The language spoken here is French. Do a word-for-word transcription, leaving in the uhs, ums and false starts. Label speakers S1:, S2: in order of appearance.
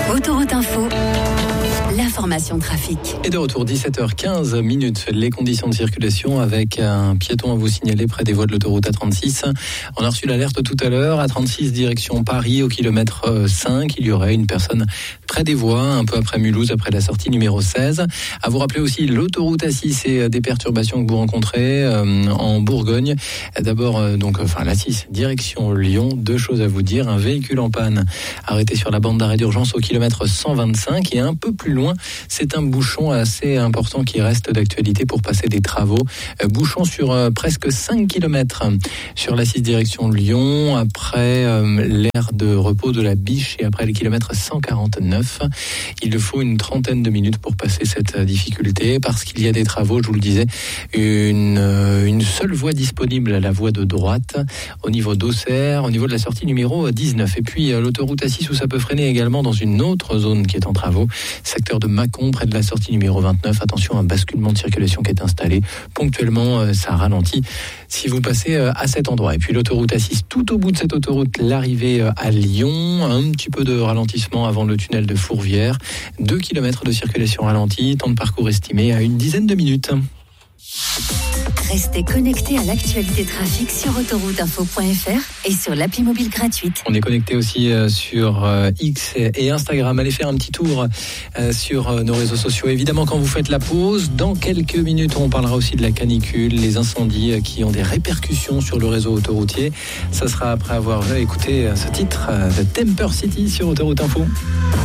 S1: Autoroute Info, l'information trafic.
S2: Et de retour, dix-sept heures quinze minutes, les conditions de circulation avec un piéton à vous signaler près des voies de l'autoroute A trente-six. On a reçu l'alerte tout à l'heure, A trente-six direction Paris au kilomètre cinq. Il y aurait une personne près des voies, un peu après Mulhouse, après la sortie numéro seize. À vous rappeler aussi l'autoroute A six et des perturbations que vous rencontrez euh, en Bourgogne. D'abord, euh, donc, enfin, l'A six direction Lyon. Deux choses à vous dire. Un véhicule en panne arrêté sur la bande d'arrêt d'urgence au kilomètre cent vingt-cinq, et un peu plus loin, c'est un bouchon assez important qui reste d'actualité pour passer des travaux. Euh, bouchon sur euh, presque cinq kilomètres sur l'A six direction Lyon, après euh, l'aire de repos de la Biche et après le kilomètre cent quarante-neuf. Il faut une trentaine de minutes pour passer cette difficulté parce qu'il y a des travaux, je vous le disais, une, euh, une seule voie disponible, la voie de droite au niveau d'Auxerre, au niveau de la sortie numéro dix-neuf. Et puis euh, l'autoroute A six où ça peut freiner également dans une autre zone qui est en travaux, secteur de Mâcon, près de la sortie numéro vingt-neuf. Attention, un basculement de circulation qui est installé. Ponctuellement, euh, ça ralentit si vous passez euh, à cet endroit. Et puis l'autoroute A six, tout au bout de cette autoroute, l'arrivée euh, à Lyon. Un petit peu de ralentissement avant le tunnel de Fourvière. deux kilomètres de circulation ralentie. Temps de parcours estimé à une dizaine de minutes.
S1: Restez connectés à l'actualité trafic sur autoroute info point f r et sur l'appli mobile gratuite.
S2: On est connecté aussi euh, sur euh, X et Instagram. Allez faire un petit tour euh, sur euh, nos réseaux sociaux. Évidemment, quand vous faites la pause, dans quelques minutes, on parlera aussi de la canicule, les incendies euh, qui ont des répercussions sur le réseau autoroutier. Ça sera après avoir écouté euh, ce titre euh, de Temper City sur Autoroute Info.